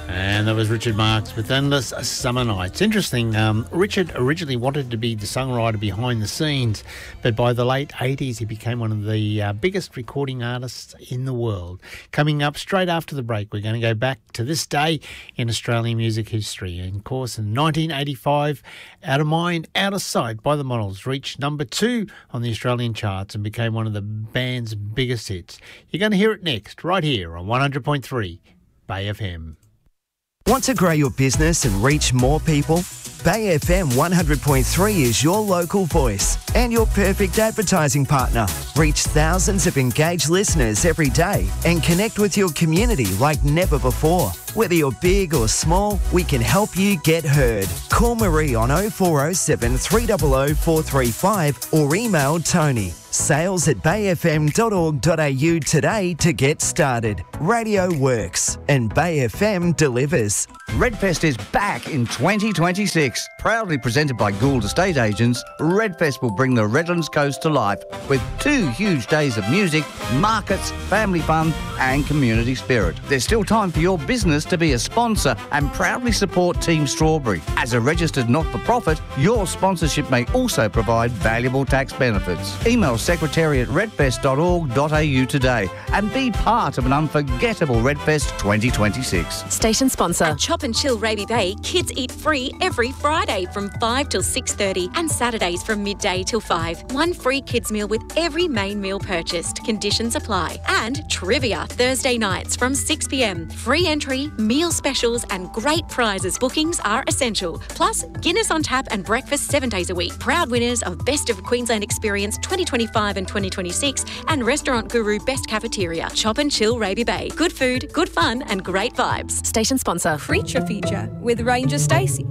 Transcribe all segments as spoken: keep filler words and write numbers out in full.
And that was Richard Marx with Endless Summer Nights. Interesting, um, Richard originally wanted to be the songwriter behind the scenes, but by the late eighties he became one of the uh, biggest recording artists in the world. Coming up straight after the break, we're going to go back to this day in Australian music history. And of course, in nineteen eighty-five, Out of Mind, Out of Sight by the Models reached number two on the Australian charts and became one of the band's biggest hits. You're going to hear it next, right here on one hundred point three Bay F M. Want to grow your business and reach more people? Bay F M one hundred point three is your local voice and your perfect advertising partner. Reach thousands of engaged listeners every day and connect with your community like never before. Whether you're big or small, we can help you get heard. Call Marie on oh four oh seven, three hundred, four three five or email Tony. Sales at bay f m dot org dot a u today to get started. Radio works and Bay F M delivers. Redfest is back in twenty twenty-six. Proudly presented by Gould Estate Agents, Redfest will bring the Redlands Coast to life with two huge days of music, markets, family fun and community spirit. There's still time for your business to be a sponsor and proudly support Team Strawberry. As a registered not-for-profit, your sponsorship may also provide valuable tax benefits. Email secretary at redfest dot org dot a u today and be part of an unforgettable Redfest twenty twenty-six. Station sponsor. At Chop and Chill Raby Bay, kids eat free every Friday from five till six thirty and Saturdays from midday till five. One free kids meal with every main meal purchased. Conditions apply. And trivia Thursday nights from six p m. Free entry, meal specials and great prizes. Bookings are essential. Plus, Guinness on tap and breakfast seven days a week. Proud winners of Best of Queensland Experience twenty twenty-five and twenty twenty-six and Restaurant Guru Best Cafeteria. Chop and Chill Raby Bay. Good food, good fun and great vibes. Station sponsor. Creature feature with Ranger Stacey.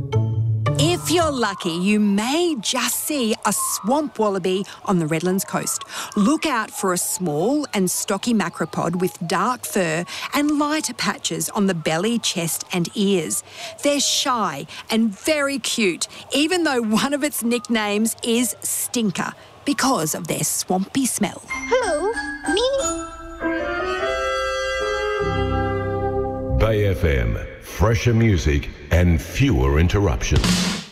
If you're lucky, you may just see a swamp wallaby on the Redlands coast. Look out for a small and stocky macropod with dark fur and lighter patches on the belly, chest and ears. They're shy and very cute, even though one of its nicknames is Stinker because of their swampy smell. Hello, me. Bay F M, fresher music and fewer interruptions.